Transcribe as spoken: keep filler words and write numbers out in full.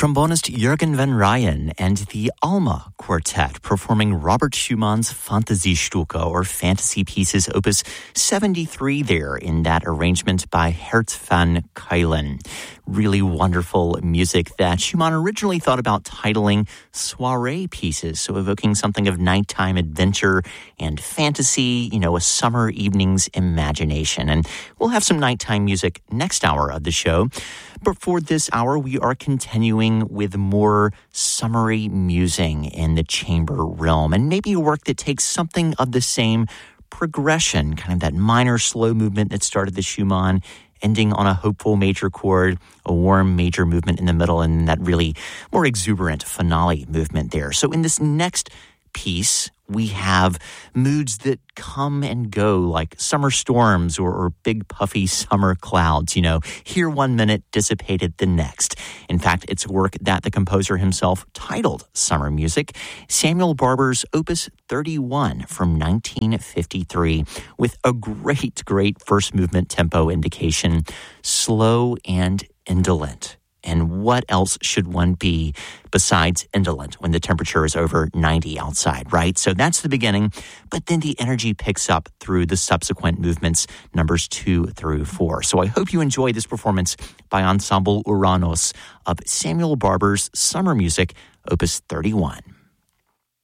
trombonist Jürgen van Ryen and the Alma Quartet performing Robert Schumann's Fantasiestücke, or Fantasy Pieces, opus seventy-three there in that arrangement by Gert van Kuylen. Really wonderful music that Schumann originally thought about titling Soirée Pieces, so evoking something of nighttime adventure and fantasy, you know, a summer evening's imagination. And we'll have some nighttime music next hour of the show. But for this hour, we are continuing with more summery musing in the chamber realm, and maybe a work that takes something of the same progression, kind of that minor slow movement that started the Schumann, ending on a hopeful major chord, a warm major movement in the middle, and that really more exuberant finale movement there. So in this next piece, we have moods that come and go like summer storms or, or big puffy summer clouds, you know, here one minute, dissipated the next. In fact, it's work that the composer himself titled Summer Music, Samuel Barber's Opus thirty-one from nineteen fifty-three, with a great, great first movement tempo indication, slow and indolent. And what else should one be besides indolent when the temperature is over ninety outside, right? So that's the beginning, but then the energy picks up through the subsequent movements, numbers two through four. So I hope you enjoy this performance by Ensemble Uranos of Samuel Barber's Summer Music, Opus thirty-one.